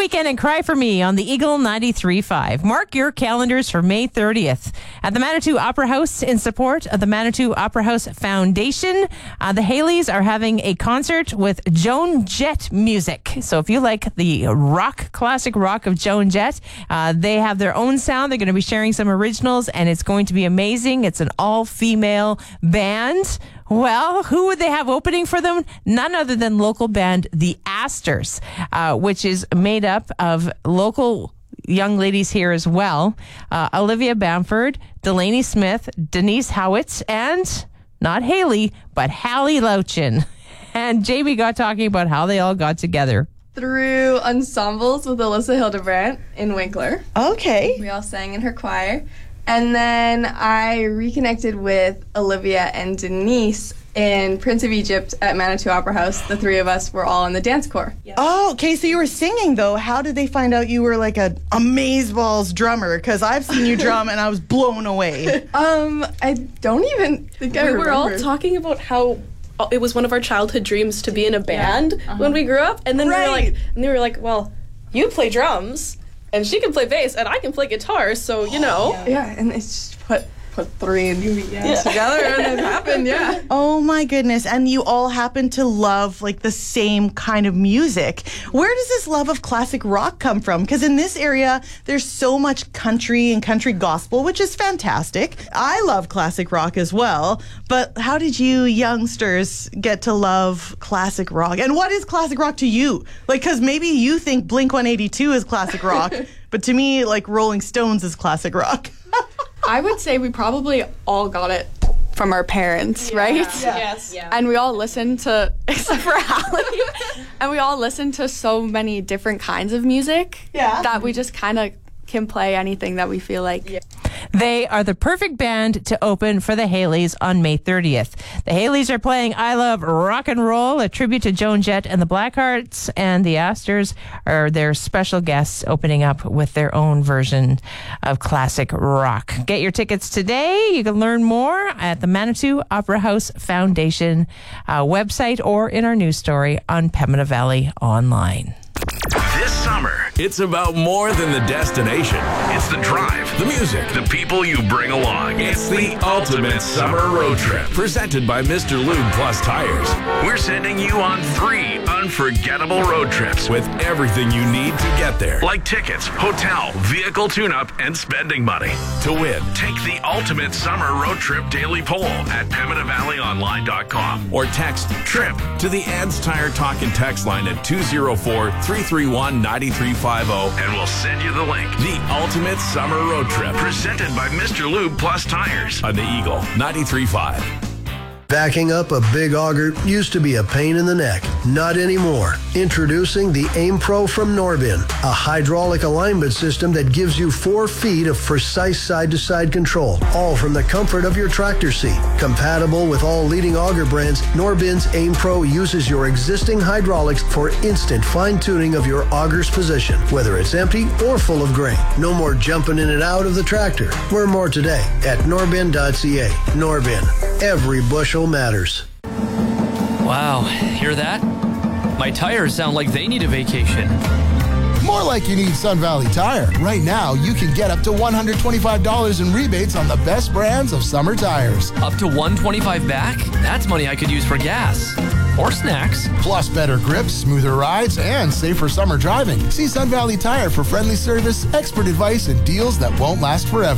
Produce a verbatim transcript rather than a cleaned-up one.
weekend and Cry for Me on the Eagle ninety-three point five. Mark your calendars for May thirtieth at the Manitou Opera House in support of the Manitou Opera House Foundation. Uh, the Haleys are having a concert with Joan Jett music. So if you like the rock, classic rock of Joan Jett, uh, they have their own sound. They're going to be sharing some originals, and it's going to be amazing. It's an all-female band. Well, who would they have opening for them? None other than local band The Astors, uh, which is made up of local young ladies here as well. Uh, Olivia Bamford, Delaney Smith, Denise Howitt, and not Haley, but Hallie Louchin. And Jamie got talking about how they all got together. Through ensembles with Alyssa Hildebrandt in Winkler. Okay. We all sang in her choir. And then I reconnected with Olivia and Denise in Prince of Egypt at Manitou Opera House. The three of us were all in the dance corps. Yep. Oh, okay. So you were singing, though. How did they find out you were like a amazeballs drummer? Because I've seen you drum and I was blown away. um, I don't even think I We remember. were all talking about how it was one of our childhood dreams to be in a band yeah. uh-huh. when we grew up, and then right. we were like, and they were like, well, you play drums. And she can play bass, and I can play guitar, so, you know. Yeah, yeah and it's just put put three and yeah. yeah. together, and it happened, yeah. Oh, my goodness. And you all happen to love, like, the same kind of music. Where does this love of classic rock come from? Because in this area, there's so much country and country gospel, which is fantastic. I love classic rock as well. But how did you youngsters get to love classic rock? And what is classic rock to you? Like, because maybe you think Blink one eighty-two is classic rock, but to me, like, Rolling Stones is classic rock. I would say we probably all got it from our parents, yeah. right? Yeah. Yes. Yeah. And we all listened to, except for Hallie, and we all listened to so many different kinds of music yeah. that we just kind of can play anything that we feel like. Yeah. They are the perfect band to open for the Haleys on May thirtieth. The Haleys are playing I Love Rock and Roll, a tribute to Joan Jett and the Blackhearts, and the Astors are their special guests opening up with their own version of classic rock. Get your tickets today. You can learn more at the Manitou Opera House Foundation uh, website or in our news story on Pembina Valley Online. This summer, it's about more than the destination. It's the drive, the music, the people you bring along. It's the ultimate summer road trip. Presented by Mister Lube Plus Tires. We're sending you on three unforgettable road trips with everything you need to get there. Like tickets, hotel, vehicle tune-up, and spending money. To win, take the ultimate summer road trip daily poll at Pembina Valley Online dot com or text TRIP to the Ads Tire Talk and Text line at two oh four, three three one, nine three five zero and we'll send you the link. The ultimate summer road trip presented by Mister Lube Plus Tires on the Eagle ninety-three point five. Backing up a big auger used to be a pain in the neck. Not anymore. Introducing the Aim Pro from Norbin, a hydraulic alignment system that gives you four feet of precise side-to-side control, all from the comfort of your tractor seat. Compatible with all leading auger brands, Norbin's Aim Pro uses your existing hydraulics for instant fine-tuning of your auger's position, whether it's empty or full of grain. No more jumping in and out of the tractor. Learn more today at norbin dot c a. Norbin. Every bushel matters. Wow, hear that? My tires sound like they need a vacation. More like you need Sun Valley Tire. Right now, you can get up to one hundred twenty-five dollars in rebates on the best brands of summer tires. Up to one hundred twenty-five dollars back? That's money I could use for gas. Or snacks. Plus better grips, smoother rides, and safer summer driving. See Sun Valley Tire for friendly service, expert advice, and deals that won't last forever.